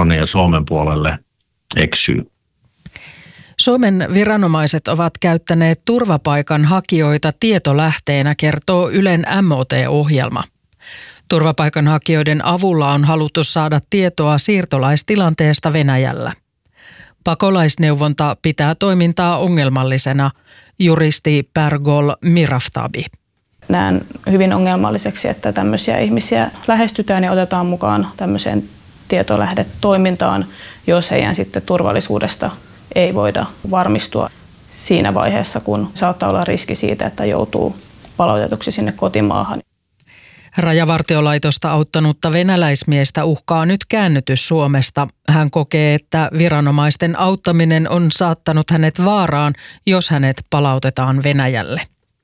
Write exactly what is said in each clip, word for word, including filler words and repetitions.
Iranin ja Suomen puolelle eksyy. Suomen viranomaiset ovat käyttäneet turvapaikanhakijoita tietolähteenä, kertoo Ylen M O T-ohjelma. Turvapaikanhakijoiden avulla on haluttu saada tietoa siirtolaistilanteesta Venäjällä. Pakolaisneuvonta pitää toimintaa ongelmallisena, juristi Pergol Miraftabi. Näen hyvin ongelmalliseksi, että tämmöisiä ihmisiä lähestytään ja otetaan mukaan tämmöiseen tietolähdetoimintaan, jos heidän sitten turvallisuudesta ei voida varmistua siinä vaiheessa, kun saattaa olla riski siitä, että joutuu palautetuksi sinne kotimaahan. Rajavartiolaitosta auttanutta venäläismiestä uhkaa nyt käännytys Suomesta. Hän kokee, että viranomaisten auttaminen on saattanut hänet vaaraan, jos hänet palautetaan Venäjälle.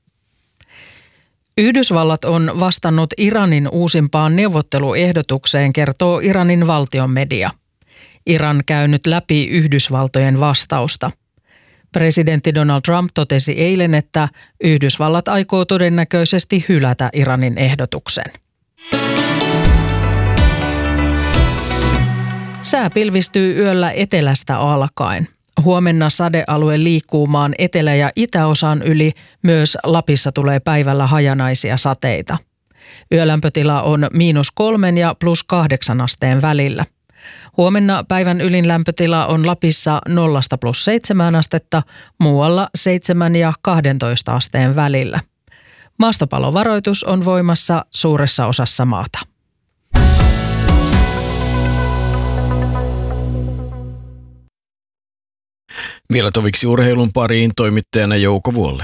Yhdysvallat on vastannut Iranin uusimpaan neuvotteluehdotukseen, kertoo Iranin valtion media. Iran käy nyt läpi Yhdysvaltojen vastausta. Presidentti Donald Trump totesi eilen, että Yhdysvallat aikoo todennäköisesti hylätä Iranin ehdotuksen. Sää pilvistyy yöllä etelästä alkaen. Huomenna sadealue liikkuu maan etelä- ja itäosan yli. Myös Lapissa tulee päivällä hajanaisia sateita. Yölämpötila on miinus kolmen ja plus kahdeksan asteen välillä. Huomenna päivän ylin lämpötila on Lapissa nollasta plus seitsemään astetta, muualla seitsemän ja kahdentoista asteen välillä. Maastopalovaroitus on voimassa suuressa osassa maata. Vielä toviksi urheilun pariin toimittajana Jouko Vuolle.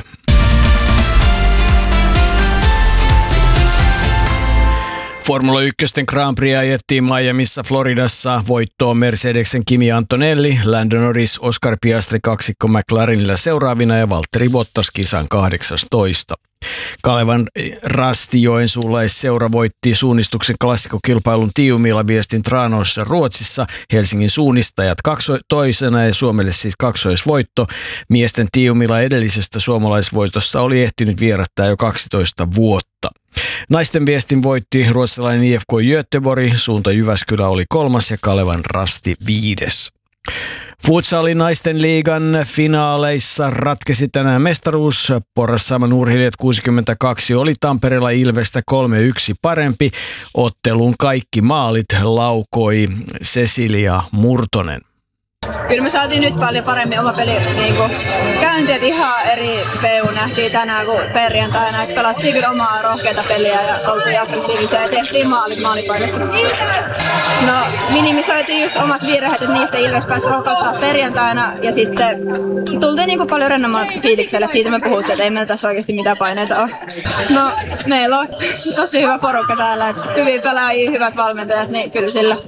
Formula yksi Grand Prix ajettiin Miamissa Floridassa voittoon Mercedesen Kimi Antonelli, Lando Norris, Oscar Piastri kaksikko McLarenilla seuraavina ja Valtteri Bottas kisan kahdeksastoista. Kalevan Rasti joensuulaisseura voitti suunnistuksen klassikokilpailun Tiumilla viestin Tranåssa Ruotsissa. Helsingin suunnistajat kakso- toisena ja Suomelle siis kaksoisvoitto. Miesten Tiumilla edellisestä suomalaisvoitosta oli ehtinyt vierättää jo kaksitoista vuotta. Naisten viestin voitti ruotsalainen I F K Göteborg, suunta Jyväskylä oli kolmas ja Kalevan Rasti viides. Futsalin naisten liigan finaaleissa ratkesi tänään mestaruus. Porrassaaman urheilijat kuusikymmentäkaksi oli Tampereella Ilvestä kolme yksi parempi. Ottelun kaikki maalit laukoi Cecilia Murtonen. Kyllä me saatiin nyt paljon paremmin oma peli niin käynti, että ihan eri P U nähtiin tänään kuin perjantaina. Että pelattiin kyllä omaa rohkeata peliä ja oltiin aggressiivisia ja tehtiin maalit maalipaikasta. No minimisoitiin just omat virheet, että niistä Ilves pääsi rohkauttaa perjantaina ja sitten tultiin niin kuin paljon rennommalla fiiliksellä, että siitä me puhuttiin, että ei meillä tässä oikeasti mitään paineita ole. No meillä on tosi hyvä porukka täällä, että hyvin pelaajia, hyvät valmentajat, niin kyllä sillä.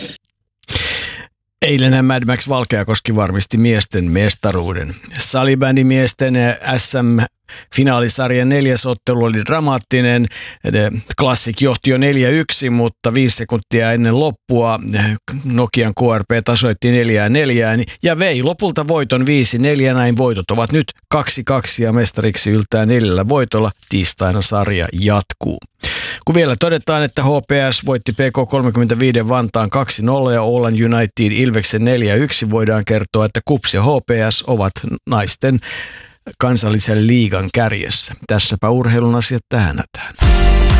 Eilenhän Mad Max Valkeakoski varmisti miesten mestaruuden. Salibändimiesten S M-finaalisarjan neljäs ottelu oli dramaattinen. Classic johti jo neljä yksi, mutta viisi sekuntia ennen loppua Nokian K R P tasoitti neljään neljään ja vei lopulta voiton viisi neljä. Näin voitot ovat nyt kaksi kaksi ja mestariksi yltää neljällä voitolla. Tiistaina sarja jatkuu. Kun vielä todetaan, että H P S voitti P K kolmekymmentäviisi Vantaan kaksi nolla ja Åland United Ilveksen neljä yksi, voidaan kertoa, että K U P S ja H P S ovat naisten kansallisen liigan kärjessä. Tässäpä urheilun asiat tähän hätään.